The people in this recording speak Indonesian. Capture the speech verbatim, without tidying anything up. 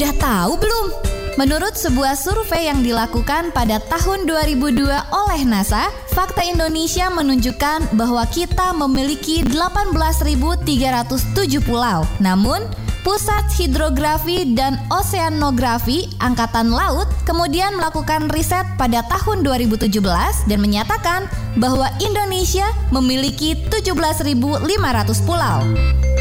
Udah tahu belum? Menurut sebuah survei yang dilakukan pada tahun dua ribu dua oleh NASA, fakta Indonesia menunjukkan bahwa kita memiliki delapan belas ribu tiga ratus tujuh pulau. Namun, Pusat Hidrografi dan Oseanografi Angkatan Laut kemudian melakukan riset pada tahun dua ribu tujuh belas dan menyatakan bahwa Indonesia memiliki tujuh belas ribu lima ratus pulau.